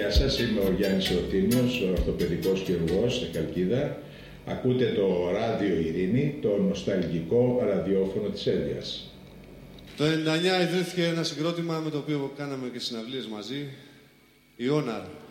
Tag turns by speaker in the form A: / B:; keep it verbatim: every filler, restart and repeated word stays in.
A: Γεια σας, είμαι ο Γιάννης Ρωτίνιος, ο ορθοπαιδικός χειρουργός σε Χαλκίδα. Ακούτε το Ράδιο Ειρήνη, το νοσταλγικό ραδιόφωνο της Έλιας.
B: Το ενενήντα εννιά ιδρύθηκε ένα συγκρότημα με το οποίο κάναμε και συναυλίες μαζί, η Όναρ.